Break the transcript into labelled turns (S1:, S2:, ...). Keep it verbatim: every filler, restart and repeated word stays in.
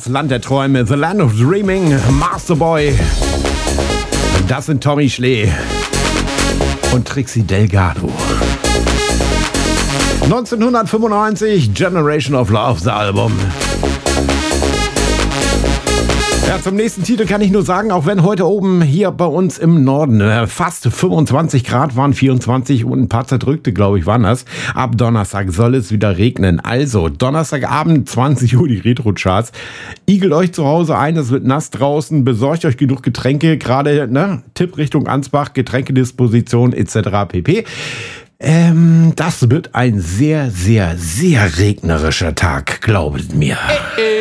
S1: Das Land der Träume, The Land of Dreaming, Masterboy. Das sind Tommy Schlee und Trixie Delgado. neunzehnhundertfünfundneunzig, Generation of Love, das Album. Ja, zum nächsten Titel kann ich nur sagen, auch wenn heute oben hier bei uns im Norden äh, fast fünfundzwanzig Grad waren, vierundzwanzig und ein paar zerdrückte, glaube ich, waren das. Ab Donnerstag soll es wieder regnen. Also, Donnerstagabend, zwanzig Uhr, die Retro-Charts. Igelt euch zu Hause ein, es wird nass draußen, besorgt euch genug Getränke, gerade, ne, Tipp Richtung Ansbach, Getränkedisposition et cetera pp. Ähm, das wird ein sehr, sehr, sehr regnerischer Tag, glaubet mir.